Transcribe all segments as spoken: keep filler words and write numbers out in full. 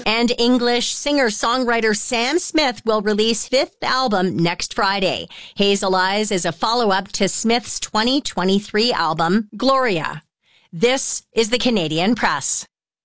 And English singer-songwriter Sam Smith will release fifth album next Friday. Hazel Eyes is a follow-up to Smith's twenty twenty-three album, Gloria. This is the Canadian Press.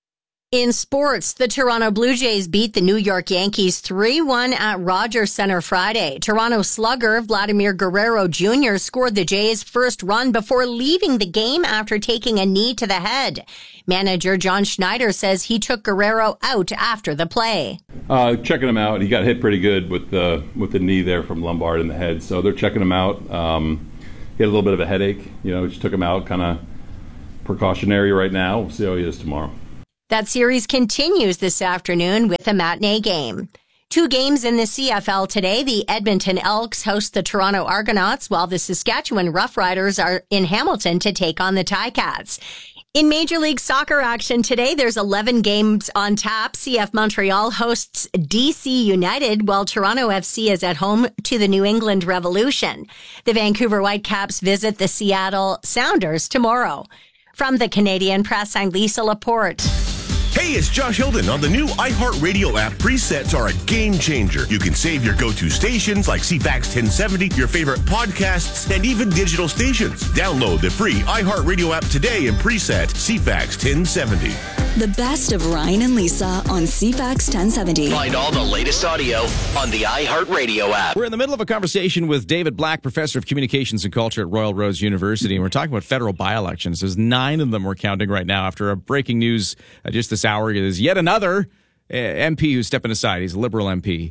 In sports, the Toronto Blue Jays beat the New York Yankees three one at Rogers Centre Friday. Toronto slugger Vladimir Guerrero Junior scored the Jays' first run before leaving the game after taking a knee to the head. Manager John Schneider says he took Guerrero out after the play. Uh, checking him out. He got hit pretty good with the with the knee there from Lombard in the head, so they're checking him out. Um, he had a little bit of a headache. You know, just took him out, kind of precautionary right now. We'll see how he is tomorrow. That series continues this afternoon with a matinee game. Two games in the C F L today. The Edmonton Elks host the Toronto Argonauts, while the Saskatchewan Roughriders are in Hamilton to take on the Ticats. In Major League Soccer action today, there's eleven games on tap. C F Montreal hosts D C United, while Toronto F C is at home to the New England Revolution. The Vancouver Whitecaps visit the Seattle Sounders tomorrow. From the Canadian Press, I'm Lisa Laporte. Hey, it's Josh Hilden. On the new iHeartRadio app, presets are a game changer. You can save your go-to stations like C FAX ten seventy, your favorite podcasts, and even digital stations. Download the free iHeartRadio app today and preset C FAX ten seventy. The best of Ryan and Lisa on C FAX ten seventy. Find all the latest audio on the iHeartRadio app. We're in the middle of a conversation with David Black, professor of communications and culture at Royal Roads University, and we're talking about federal by-elections. There's nine of them we're counting right now after a breaking news uh, just this hour is yet another uh, M P who's stepping aside. He's a Liberal M P,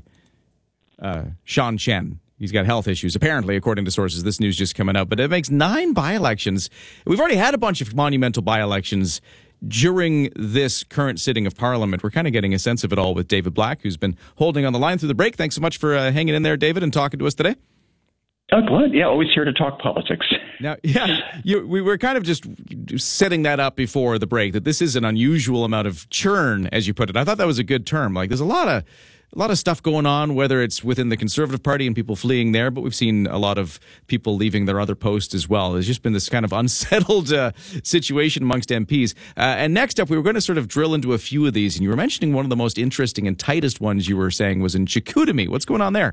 uh, Sean Chen. He's got health issues, apparently, according to sources. This news just coming out. But it makes nine by-elections. We've already had a bunch of monumental by-elections during this current sitting of Parliament. We're kind of getting a sense of it all with David Black, who's been holding on the line through the break. Thanks so much for uh, hanging in there, David, and talking to us today. Oh, glad. Yeah, always here to talk politics. Now, yeah, you, we were kind of just setting that up before the break, that this is an unusual amount of churn, as you put it. I thought that was a good term. Like, there's a lot of a lot of stuff going on, whether it's within the Conservative Party and people fleeing there, but we've seen a lot of people leaving their other posts as well. There's just been this kind of unsettled uh, situation amongst M Ps. Uh, and next up, we were going to sort of drill into a few of these, and you were mentioning one of the most interesting and tightest ones you were saying was in Chicoutimi. What's going on there?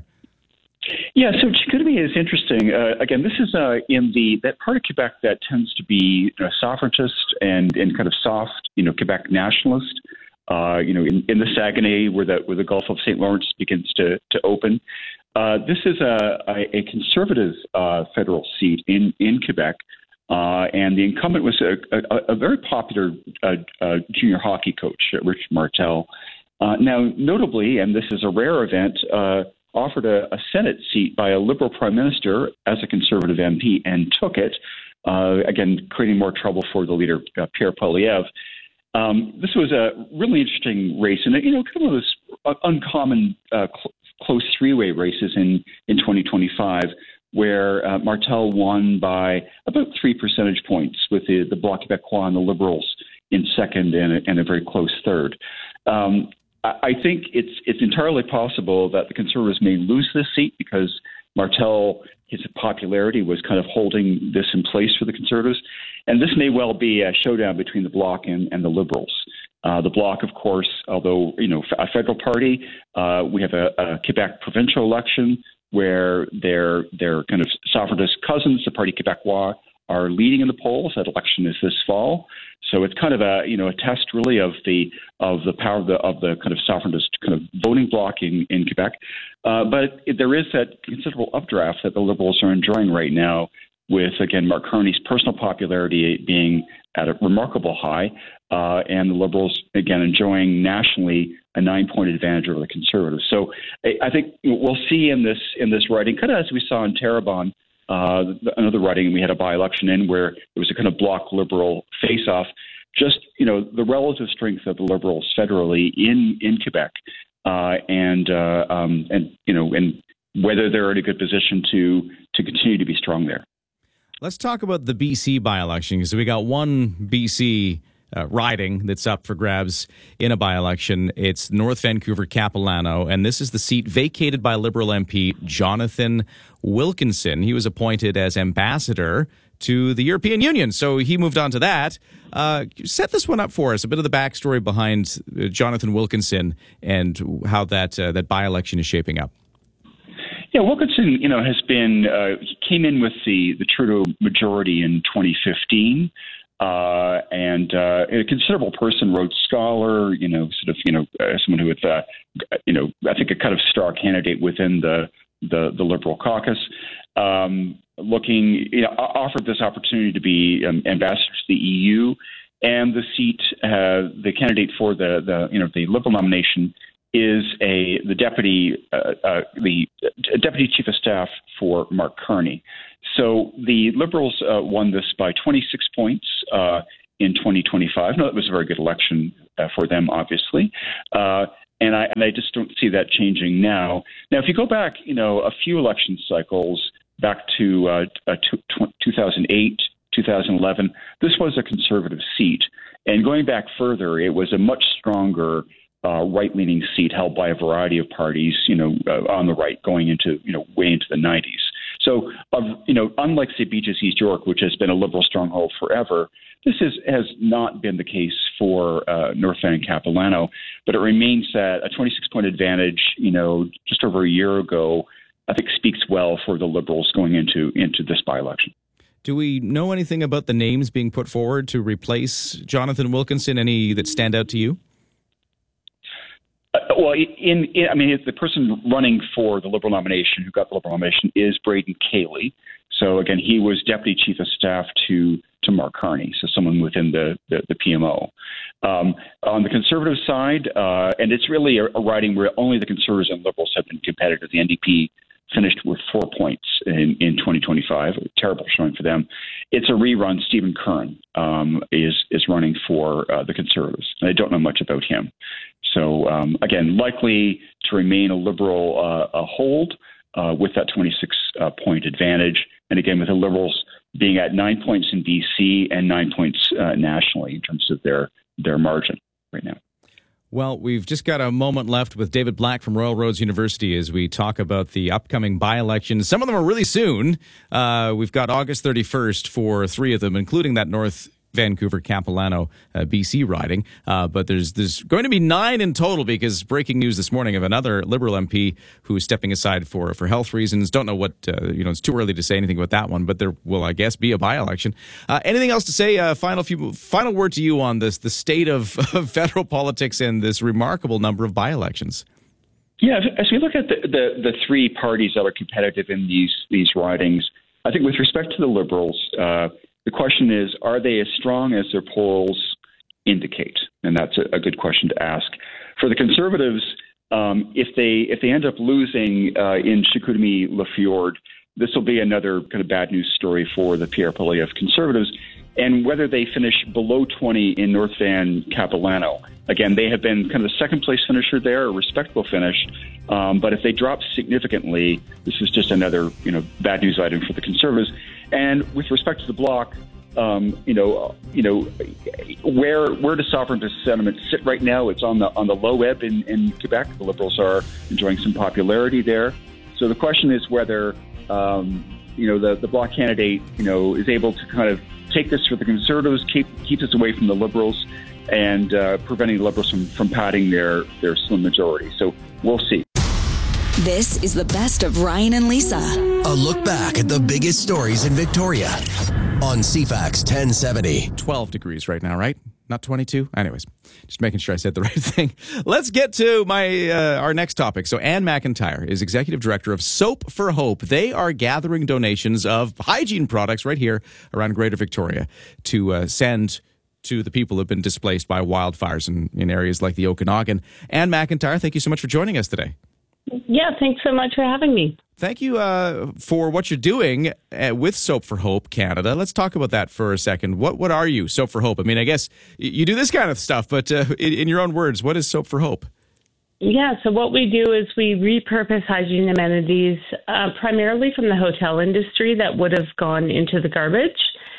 Yeah, so Chicoutimi is interesting. Uh, again, this is uh, in the that part of Quebec that tends to be, you know, sovereigntist and, and kind of soft, you know, Quebec nationalist. Uh, you know, in, in the Saguenay, where the where the Gulf of Saint Lawrence begins to to open. Uh, this is a, a, a conservative uh, federal seat in in Quebec, uh, and the incumbent was a, a, a very popular uh, uh, junior hockey coach, Richard Martel. Uh, now, notably, and this is a rare event, uh, offered a, a Senate seat by a Liberal Prime Minister as a Conservative M P and took it, uh, again, creating more trouble for the leader, uh, Pierre Poilievre. Um, this was a really interesting race, and, you know, kind of one of those uncommon uh, cl- close three-way races in, in twenty twenty-five, where uh, Martel won by about three percentage points, with the, the Bloc Québécois and the Liberals in second and a, and a very close third. Um, I think it's it's entirely possible that the Conservatives may lose this seat because Martel, his popularity was kind of holding this in place for the Conservatives. And this may well be a showdown between the Bloc and, and the Liberals. Uh, the Bloc, of course, although, you know, a federal party, uh, we have a, a Quebec provincial election where their their kind of sovereigntist cousins, the Parti Québécois, are leading in the polls. That election is this fall. So it's kind of a, you know, a test really of the of the power of the of the kind of sovereigntist kind of voting bloc in, in Quebec. Uh, but there is that considerable updraft that the Liberals are enjoying right now, with, again, Mark Carney's personal popularity being at a remarkable high, uh, and the Liberals, again, enjoying nationally a nine-point advantage over the Conservatives. So I, I think we'll see in this in this riding, kind of as we saw in Terrebonne, uh, another riding we had a by-election in where it was a kind of Bloc-Liberal face-off, just, you know, the relative strength of the Liberals federally in, in Quebec, uh, and, uh, um, and, you know, and whether they're in a good position to to continue to be strong there. Let's talk about the B C by-election, because we got one B C uh, riding that's up for grabs in a by-election. It's North Vancouver Capilano, and this is the seat vacated by Liberal M P Jonathan Wilkinson. He was appointed as ambassador to the European Union. So he moved on to that. Uh, set this one up for us, a bit of the backstory behind uh, Jonathan Wilkinson and how that uh, that by-election is shaping up. Yeah, Wilkinson, you know, has been uh, he came in with the the Trudeau majority in twenty fifteen, uh, and uh, a considerable person, Rhodes Scholar, you know, sort of, you know, uh, someone who was, uh, you know, I think a kind of star candidate within the the, the Liberal caucus, um, looking, you know, offered this opportunity to be um, ambassador to the E U, and the seat, uh, the candidate for the the you know the Liberal nomination is a the deputy uh, uh, the deputy chief of staff for Mark Carney. So the Liberals uh, won this by twenty-six points uh, in twenty twenty-five. No, it was a very good election uh, for them, obviously, uh, and I and I just don't see that changing now. Now, if you go back, you know, a few election cycles back to uh, uh, two thousand eight, two thousand eleven, this was a Conservative seat, and going back further, it was a much stronger Uh, right-leaning seat held by a variety of parties, you know, uh, on the right, going into, you know, way into the nineties. So, uh, you know, unlike, say, Beaches East York, which has been a Liberal stronghold forever, this is, has not been the case for uh, North Van and Capilano. But it remains that a twenty-six point advantage, you know, just over a year ago, I think speaks well for the Liberals going into into this by-election. Do we know anything about the names being put forward to replace Jonathan Wilkinson? Any that stand out to you? Uh, well, in, in I mean, the person running for the Liberal nomination, who got the Liberal nomination, is Braden Cayley. So again, he was deputy chief of staff to to Mark Carney, so someone within the the, the P M O. Um, on the Conservative side, uh, and it's really a, a riding where only the Conservatives and Liberals have been competitive. The N D P finished with four points in, in twenty twenty-five, a terrible showing for them. It's a rerun. Stephen Curran um, is is running for uh, the Conservatives, and I don't know much about him. So, um, again, likely to remain a Liberal uh, a hold uh, with that twenty-six uh, point advantage. And again, with the Liberals being at nine points in B C and nine points uh, nationally in terms of their, their margin right now. Well, we've just got a moment left with David Black from Royal Roads University as we talk about the upcoming by-elections. Some of them are really soon. Uh, we've got August thirty-first for three of them, including that North Vancouver, Capilano, uh, B C riding. Uh, but there's there's going to be nine in total because breaking news this morning of another Liberal M P who is stepping aside for, for health reasons. Don't know what, uh, you know, it's too early to say anything about that one, but there will, I guess, be a by-election. Uh, anything else to say? Uh, final few, final word to you on this, the state of, of federal politics and this remarkable number of by-elections. Yeah, as we look at the, the, the three parties that are competitive in these, these ridings, I think with respect to the Liberals, uh, the question is, are they as strong as their polls indicate? And that's a, a good question to ask. For the Conservatives, um, if they if they end up losing uh, in Chicoutimi-Lafjord, this will be another kind of bad news story for the Pierre Poilievre Conservatives. And whether they finish below twenty in North Van Capilano, again, they have been kind of the second place finisher there, a respectable finish. Um, but if they drop significantly, this is just another, you know, bad news item for the Conservatives. And with respect to the Bloc, um, you know, you know, where where does sovereigntist sentiment sit right now? It's on the on the low ebb in, in Quebec. The Liberals are enjoying some popularity there. So the question is whether um, you know the the Bloc candidate, you know, is able to kind of take this for the Conservatives, keep keep this away from the Liberals, and uh, preventing the Liberals from, from padding their, their slim majority. So we'll see. This is the best of Ryan and Lisa. A look back at the biggest stories in Victoria on C FAX ten seventy. twelve degrees right now, right? Not twenty-two? Anyways, just making sure I said the right thing. Let's get to my uh, our next topic. So Anne McIntyre is executive director of Soap for Hope. They are gathering donations of hygiene products right here around Greater Victoria to uh, send to the people who have been displaced by wildfires in, in areas like the Okanagan. Anne McIntyre, thank you so much for joining us today. Yeah, thanks so much for having me. Thank you uh, for what you're doing uh, with Soap for Hope Canada. Let's talk about that for a second. What what are you, Soap for Hope? I mean, I guess you do this kind of stuff, but uh, in, in your own words, what is Soap for Hope? Yeah, so what we do is we repurpose hygiene amenities uh, primarily from the hotel industry that would have gone into the garbage,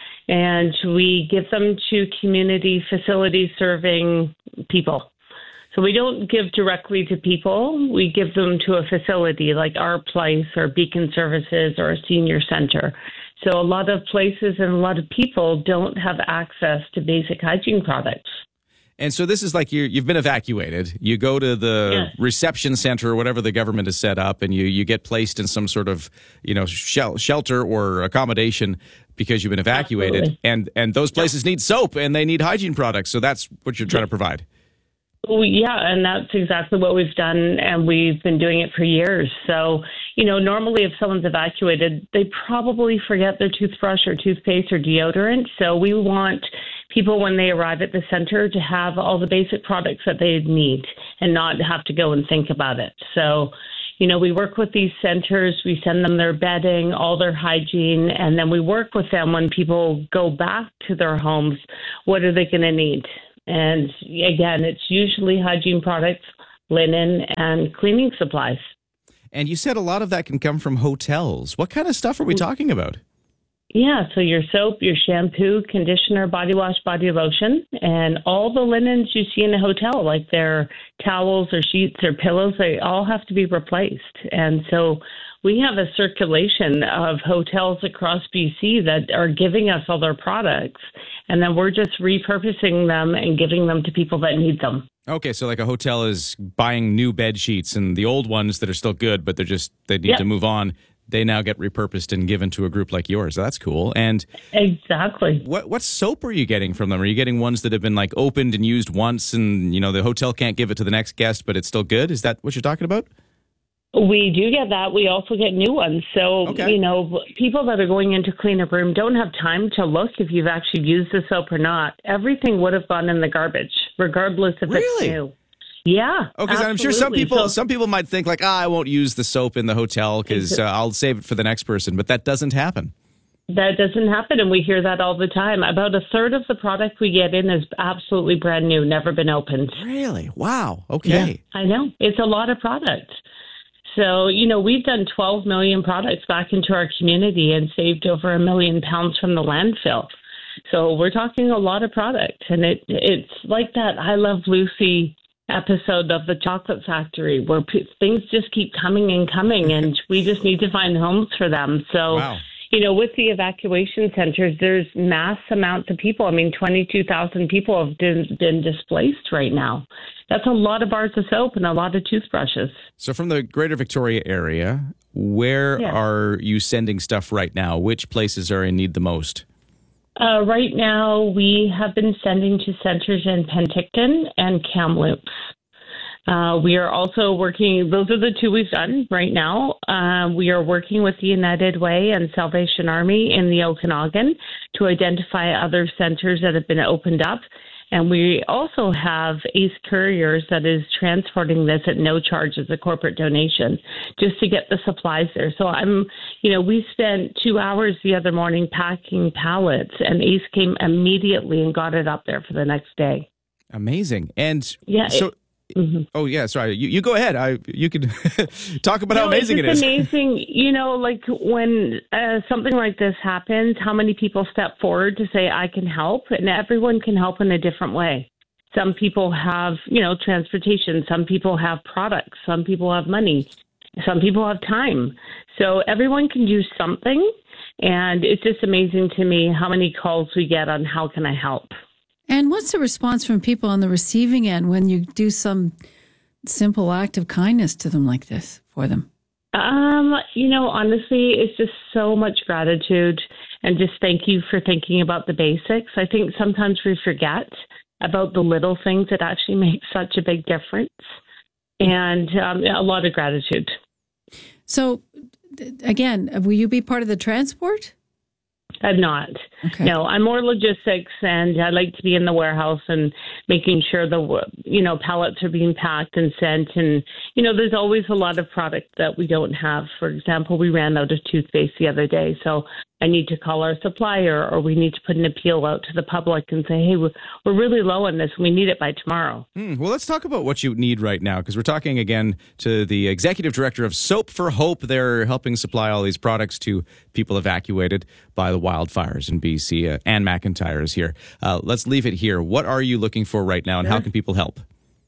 and we give them to community facilities serving people. So we don't give directly to people. We give them to a facility like Our Place or Beacon Services or a senior center. So a lot of places and a lot of people don't have access to basic hygiene products. And so this is like you you've been evacuated. You go to the Yes. reception center or whatever the government has set up, and you, you get placed in some sort of, you know, shel- shelter or accommodation because you've been evacuated. Absolutely. And and those places need soap and they need hygiene products. So that's what you're trying to provide. Well, yeah, and that's exactly what we've done, and we've been doing it for years. So, you know, normally if someone's evacuated, they probably forget their toothbrush or toothpaste or deodorant. So we want people, when they arrive at the center, to have all the basic products that they need and not have to go and think about it. So, you know, we work with these centers, we send them their bedding, all their hygiene, and then we work with them when people go back to their homes. What are they going to need? And again, it's usually hygiene products, linen, and cleaning supplies. And you said a lot of that can come from hotels. What kind of stuff are we talking about? Yeah, so your soap, your shampoo, conditioner, body wash, body lotion, and all the linens you see in a hotel, like their towels or sheets or pillows, they all have to be replaced. And so we have a circulation of hotels across B C that are giving us all their products, and then we're just repurposing them and giving them to people that need them. Okay, so like a hotel is buying new bed sheets, and the old ones that are still good, but they're just they need Yep. to move on. They now get repurposed and given to a group like yours. That's cool. And Exactly. what what soap are you getting from them? Are you getting ones that have been like opened and used once, and you know the hotel can't give it to the next guest, but it's still good? Is that what you're talking about? We do get that. We also get new ones. So, Okay. you know, people that are going in to clean a room don't have time to look if you've actually used the soap or not. Everything would have gone in the garbage, regardless if Really? it's new. Yeah. Oh, because I'm sure some absolutely. people So- some people might think like, ah, I won't use the soap in the hotel because uh, I'll save it for the next person, but that doesn't happen. That doesn't happen, and we hear that all the time. About a third of the product we get in is absolutely brand new, never been opened. Really? Wow. Okay. I know. It's a lot of product. So, you know, we've done twelve million products back into our community and saved over a million pounds from the landfill. So we're talking a lot of product, and it it's like that I Love Lucy episode of the Chocolate Factory where p- things just keep coming and coming, and we just need to find homes for them. So, Wow. you know, with the evacuation centers, there's mass amounts of people. I mean, twenty-two thousand people have been, been displaced right now. That's a lot of bars of soap and a lot of toothbrushes. So from the greater Victoria area, where Yeah. are you sending stuff right now? Which places are in need the most? Uh, right now, we have been sending to centers in Penticton and Kamloops. Uh, we are also working, those are the two we've done right now. Uh, we are working with the United Way and Salvation Army in the Okanagan to identify other centers that have been opened up. And we also have Ace Couriers that is transporting this at no charge as a corporate donation just to get the supplies there. So I'm, you know, we spent two hours the other morning packing pallets, and Ace came immediately and got it up there for the next day. Amazing. And Yeah, so it- Mhm. oh yeah, sorry. You, you go ahead. I you can talk about how No, amazing it it's is. just amazing. You know, like when uh, something like this happens, how many people step forward to say, I can help? And everyone can help in a different way. Some people have, you know, transportation. Some people have products. Some people have money. Some people have time. So everyone can do something. And it's just amazing to me how many calls we get on how can I help? And what's the response from people on the receiving end when you do some simple act of kindness to them like this for them? Um, you know, honestly, it's just so much gratitude and just thank you for thinking about the basics. I think sometimes we forget about the little things that actually make such a big difference, and um, a lot of gratitude. So, th- again, will you be part of the transport? I'm not. Okay. No, I'm more logistics, and I like to be in the warehouse and making sure the, you know, pallets are being packed and sent. And, you know, there's always a lot of product that we don't have. For example, we ran out of toothpaste the other day, so I need to call our supplier, or we need to put an appeal out to the public and say, hey, we're we're really low on this. We need it by tomorrow. Hmm, well, let's talk about what you need right now, because we're talking again to the executive director of Soap for Hope. They're helping supply all these products to people evacuated by the wildfires in B C. Uh, Ann McIntyre is here. Uh, let's leave it here. What are you looking for right now, and how can people help?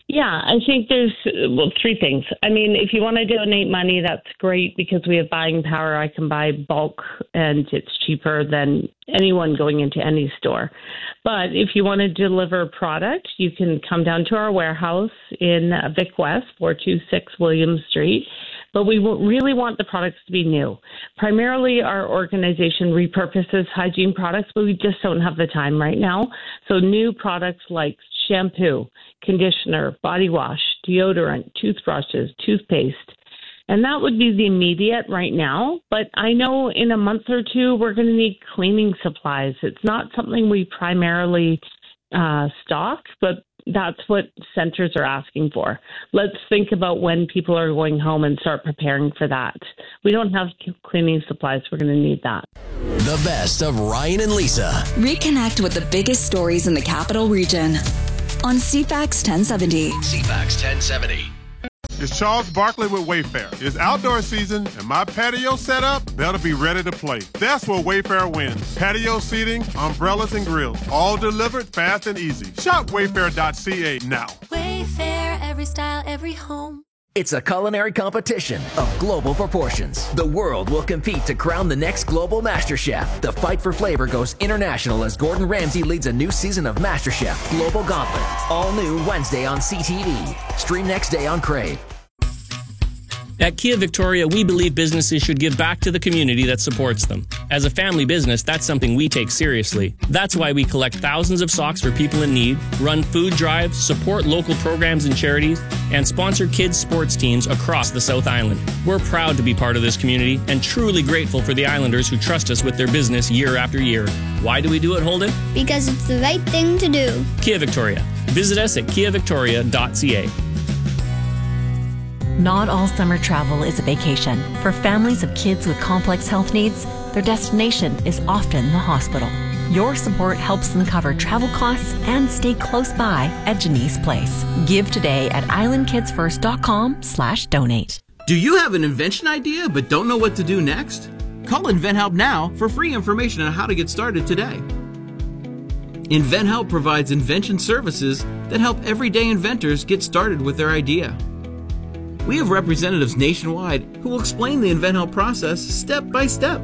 Yeah, I think there's, well, three things. I mean, if you want to donate money, that's great because we have buying power. I can buy bulk and it's cheaper than anyone going into any store. But if you want to deliver product, you can come down to our warehouse in Vic West, four two six William Street. But we really want the products to be new. Primarily, our organization repurposes hygiene products, but we just don't have the time right now. So new products like shampoo, conditioner, body wash, deodorant, toothbrushes, toothpaste. And that would be the immediate right now. But I know in a month or two, we're going to need cleaning supplies. It's not something we primarily uh, stock, but that's what centers are asking for. Let's think about when people are going home and start preparing for that. We don't have cleaning supplies. We're going to need that. The best of Ryan and Lisa. Reconnect with the biggest stories in the capital region on C FAX ten seventy. C FAX ten seventy. It's Charles Barkley with Wayfair. It's outdoor season, and my patio setup better be ready to play. That's where Wayfair wins. Patio seating, umbrellas, and grills, all delivered fast and easy. Shop wayfair dot c a now. Wayfair, every style, every home. It's a culinary competition of global proportions. The world will compete to crown the next global master chef. The fight for flavor goes international as Gordon Ramsay leads a new season of MasterChef Global Gauntlet. All new Wednesday on C T V. Stream next day on Crave. At Kia Victoria, we believe businesses should give back to the community that supports them. As a family business, that's something we take seriously. That's why we collect thousands of socks for people in need, run food drives, support local programs and charities, and sponsor kids' sports teams across the South Island. We're proud to be part of this community and truly grateful for the Islanders who trust us with their business year after year. Why do we do it, Holden? Because it's the right thing to do. Kia Victoria. Visit us at kia victoria dot c a. Not all summer travel is a vacation. For families of kids with complex health needs, their destination is often the hospital. Your support helps them cover travel costs and stay close by at Janice Place. Give today at island kids first dot com slash donate. Do you have an invention idea but don't know what to do next? Call InventHelp now for free information on how to get started today. InventHelp provides invention services that help everyday inventors get started with their idea. We have representatives nationwide who will explain the InventHelp process step by step.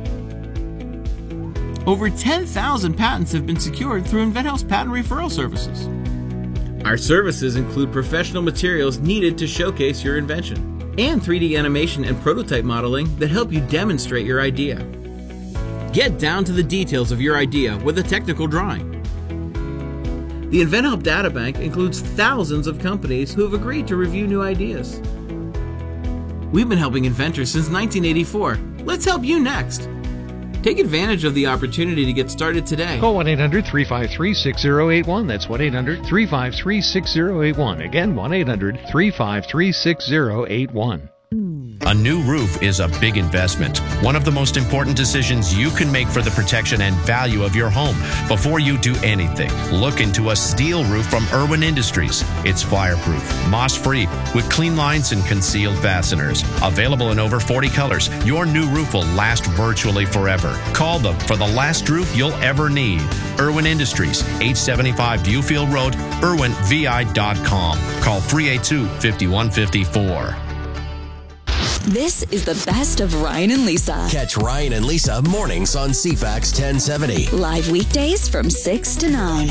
Over ten thousand patents have been secured through InventHelp's patent referral services. Our services include professional materials needed to showcase your invention and three D animation and prototype modeling that help you demonstrate your idea. Get down to the details of your idea with a technical drawing. The InventHelp Databank includes thousands of companies who have agreed to review new ideas. We've been helping inventors since nineteen eighty-four. Let's help you next. Take advantage of the opportunity to get started today. Call one eight hundred three five three six zero eight one. That's one eight hundred three five three six zero eight one. Again, one eight hundred three five three six zero eight one. A new roof is a big investment, one of the most important decisions you can make for the protection and value of your home. Before you do anything, look into a steel roof from Irwin Industries. It's fireproof, moss-free, with clean lines and concealed fasteners. Available in over forty colors, your new roof will last virtually forever. Call them for the last roof you'll ever need. Irwin Industries, eight seventy-five Viewfield Road, irwin v i dot com. Call three eight two, five one five four. This is the best of Ryan and Lisa. Catch Ryan and Lisa mornings on C FAX ten seventy. Live weekdays from six to nine.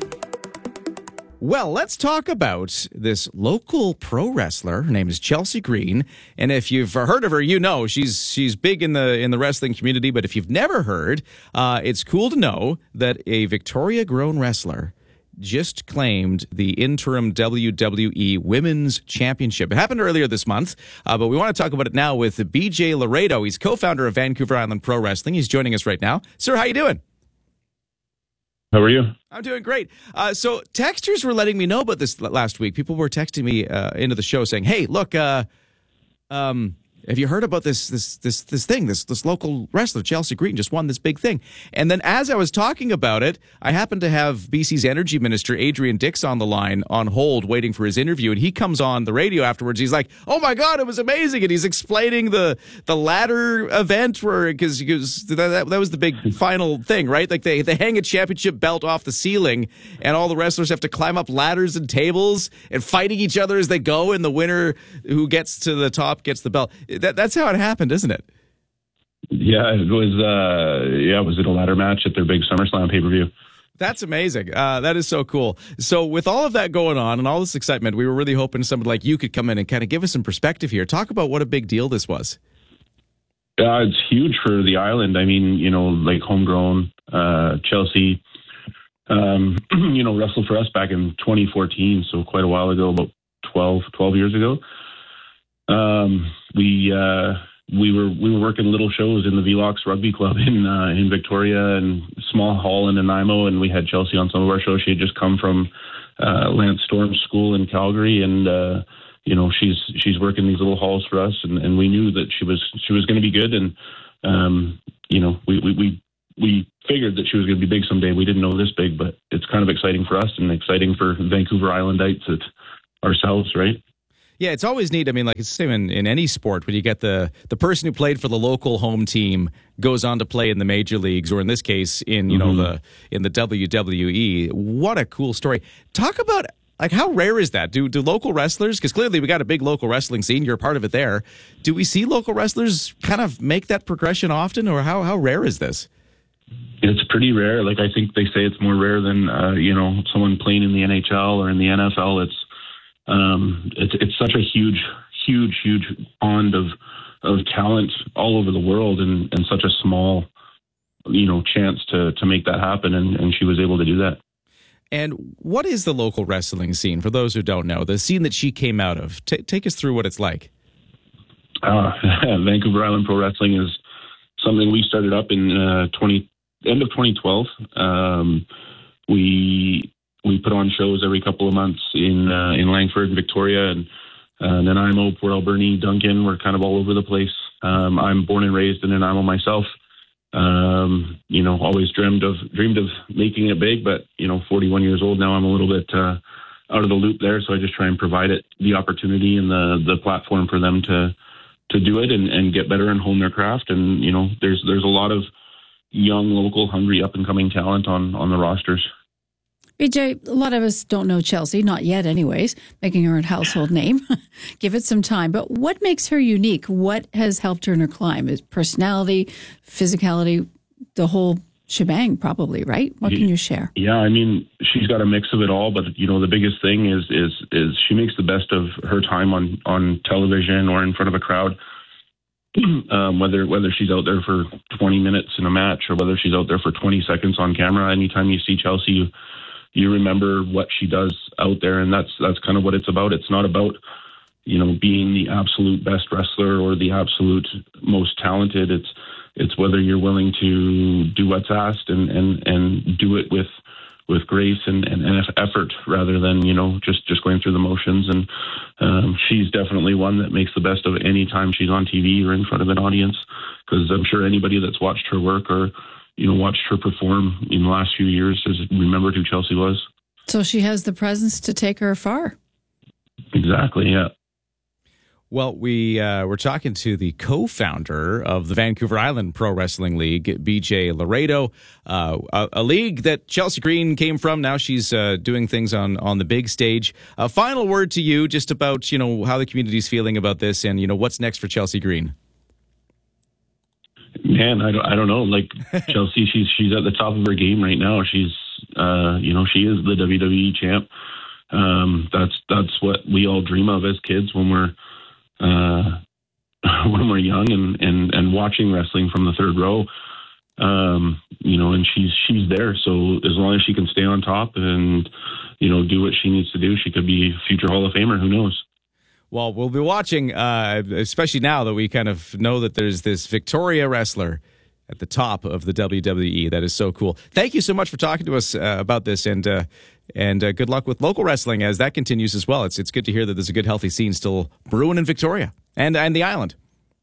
Well, let's talk about this local pro wrestler. Her name is Chelsea Green, and if you've heard of her, you know she's she's big in the in the wrestling community. But if you've never heard, uh, it's cool to know that a Victoria-grown wrestler just claimed the interim W W E Women's Championship. It happened earlier this month, uh, but we want to talk about it now with B J Laredo. He's co-founder of Vancouver Island Pro Wrestling. He's joining us right now. Sir, how you doing? How are you? I'm doing great. Uh, so texters were letting me know about this last week. People were texting me uh, into the show saying, hey, look, uh, um, have you heard about this this this this thing? This this local wrestler, Chelsea Green, just won this big thing. And then as I was talking about it, I happened to have B C's Energy Minister, Adrian Dix, on the line on hold waiting for his interview. And he comes on the radio afterwards. He's like, oh, my God, it was amazing. And he's explaining the the ladder event where because that, that, that was the big final thing, right? Like they, they hang a championship belt off the ceiling and all the wrestlers have to climb up ladders and tables and fighting each other as they go. And the winner who gets to the top gets the belt. That, that's how it happened, isn't it? Yeah, it was. Uh, yeah, it was in a ladder match at their big SummerSlam pay-per-view. That's amazing. Uh, that is so cool. So with all of that going on and all this excitement, we were really hoping somebody like you could come in and kind of give us some perspective here. Talk about what a big deal this was. Uh, it's huge for the island. I mean, you know, like homegrown uh, Chelsea, um, you know, wrestled for us back in twenty fourteen, so quite a while ago, about twelve, twelve years ago. Um, we uh, we were we were working little shows in the Velox Rugby Club in uh, in Victoria and small hall in Nanaimo, and we had Chelsea on some of our shows. She had just come from uh, Lance Storm's school in Calgary, and uh, you know she's she's working these little halls for us, and, and we knew that she was she was going to be good, and um, you know we we. we We figured that she was going to be big someday. We didn't know this big, but it's kind of exciting for us and exciting for Vancouver Islandites at ourselves, right? Yeah, it's always neat. I mean, like it's the same in, in any sport when you get the, the person who played for the local home team goes on to play in the major leagues, or in this case, in you mm-hmm. know the in the W W E. What a cool story. Talk about like how rare is that? Do do local wrestlers? Because clearly we got a big local wrestling scene. You're a part of it there. Do we see local wrestlers kind of make that progression often, or how how rare is this? It's pretty rare. Like I think they say it's more rare than uh, you know someone playing in the N H L or in the N F L. It's um, it's it's such a huge, huge, huge pond of of talent all over the world, and, and such a small you know chance to to make that happen. And, and she was able to do that. And what is the local wrestling scene for those who don't know? The scene that she came out of. T- take us through what it's like. Uh, Vancouver Island Pro Wrestling is something we started up in uh, twenty. End of twenty twelve, um, we we put on shows every couple of months in uh, in Langford and Victoria, and uh, Nanaimo, Port Alberni, Duncan. We're kind of all over the place. Um, I'm born and raised in Nanaimo myself. Um, you know, always dreamed of dreamed of making it big, but you know, forty-one years old now, I'm a little bit uh, out of the loop there. So I just try and provide it the opportunity and the the platform for them to to do it and, and get better and hone their craft. And you know, there's there's a lot of young, local, hungry, up-and-coming talent on, on the rosters. B J, a lot of us don't know Chelsea, not yet anyways, making her a household name. Give it some time. But what makes her unique? What has helped her in her climb? Is personality, physicality, the whole shebang probably, right? What can you share? Yeah, I mean, she's got a mix of it all, but, you know, the biggest thing is is is she makes the best of her time on, on television or in front of a crowd. Um, whether whether she's out there for twenty minutes in a match or whether she's out there for twenty seconds on camera, anytime you see Chelsea, you, you remember what she does out there, and that's that's kind of what it's about. It's not about you know being the absolute best wrestler or the absolute most talented. It's it's whether you're willing to do what's asked and and, and do it with with grace and, and, and effort rather than, you know, just, just going through the motions. And um, she's definitely one that makes the best of any time she's on T V or in front of an audience, because I'm sure anybody that's watched her work or, you know, watched her perform in the last few years has remembered who Chelsea was. So she has the presence to take her far. Exactly, yeah. Well, we uh, we're talking to the co-founder of the Vancouver Island Pro Wrestling League, B J Laredo, uh, a, a league that Chelsea Green came from. Now she's uh, doing things on, on the big stage. A final word to you, just about you know how the community's feeling about this, and you know what's next for Chelsea Green. Man, I don't, I don't know. Like Chelsea, she's she's at the top of her game right now. She's uh, you know she is the W W E champ. Um, that's that's what we all dream of as kids when we're. Uh, when we're young and, and, and watching wrestling from the third row, um, you know, and she's she's there. So as long as she can stay on top and, you know, do what she needs to do, she could be a future Hall of Famer. Who knows? Well, we'll be watching, uh, especially now that we kind of know that there's this Victoria wrestler at the top of the W W E. That is so cool. Thank you so much for talking to us uh, about this, and uh, and uh, good luck with local wrestling as that continues as well. It's it's good to hear that there's a good, healthy scene still brewing in Victoria and and the island.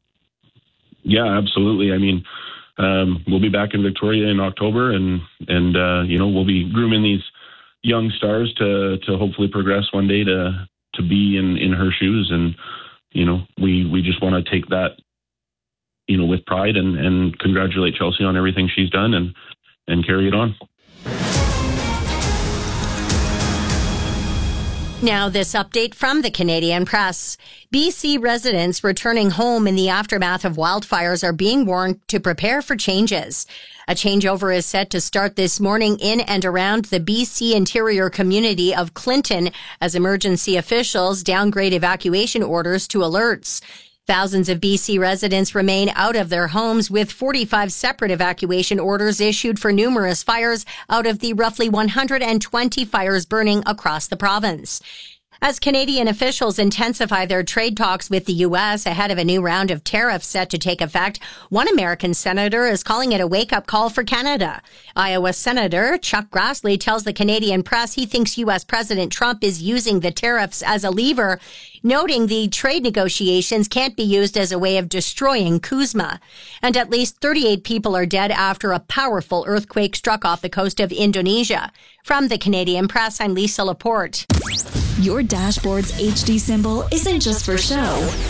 Yeah, absolutely. I mean, um, we'll be back in Victoria in October, and and uh, you know, we'll be grooming these young stars to to hopefully progress one day to to be in, in her shoes. And you know, we we just want to take that, you know, with pride and, and congratulate Chelsea on everything she's done and and carry it on. Now, this update from the Canadian Press. B C residents returning home in the aftermath of wildfires are being warned to prepare for changes. A changeover is set to start this morning in and around the B C interior community of Clinton as emergency officials downgrade evacuation orders to alerts. Thousands of B C residents remain out of their homes, with forty-five separate evacuation orders issued for numerous fires out of the roughly one hundred twenty fires burning across the province. As Canadian officials intensify their trade talks with the U S ahead of a new round of tariffs set to take effect, one American senator is calling it a wake-up call for Canada. Iowa Senator Chuck Grassley tells the Canadian Press he thinks U S President Trump is using the tariffs as a lever, noting the trade negotiations can't be used as a way of destroying Kuzma. And at least thirty-eight people are dead after a powerful earthquake struck off the coast of Indonesia. From the Canadian Press, I'm Lisa Laporte. Your dashboard's H D symbol isn't just for show.